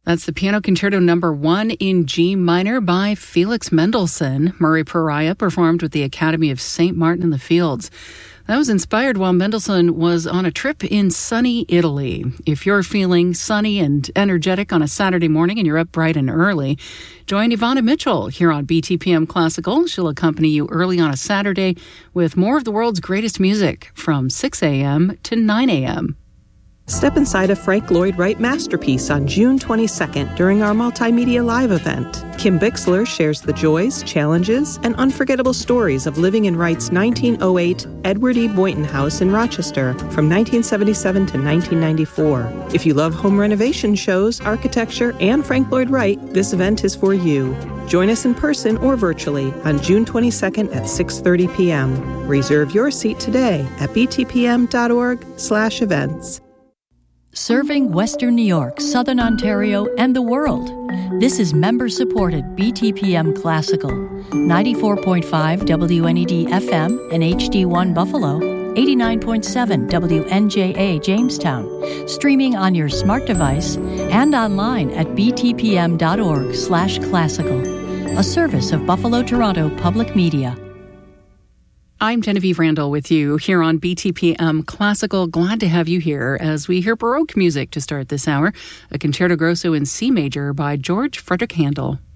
That's the Piano Concerto Number 1 in G minor by Felix Mendelssohn. Murray Pariah performed with the Academy of St. Martin in the Fields. That was inspired while Mendelssohn was on a trip in sunny Italy. If you're feeling sunny and energetic on a Saturday morning and you're up bright and early, join Ivana Mitchell here on BTPM Classical. She'll accompany you early on a Saturday with more of the world's greatest music from 6 a.m. to 9 a.m. Step inside a Frank Lloyd Wright masterpiece on June 22nd during our Multimedia Live event. Kim Bixler shares the joys, challenges, and unforgettable stories of living in Wright's 1908 Edward E. Boynton House in Rochester from 1977 to 1994. If you love home renovation shows, architecture, and Frank Lloyd Wright, this event is for you. Join us in person or virtually on June 22nd at 6:30 p.m. Reserve your seat today at btpm.org/events. Serving Western New York, Southern Ontario, and the world. This is member-supported BTPM Classical, 94.5 WNED FM and HD1 Buffalo, 89.7 WNJA Jamestown, streaming on your smart device and online at btpm.org/classical, a service of Buffalo Toronto Public Media. I'm Genevieve Randall with you here on BTPM Classical. Glad to have you here as we hear Baroque music to start this hour, a Concerto Grosso in C major by George Frederick Handel.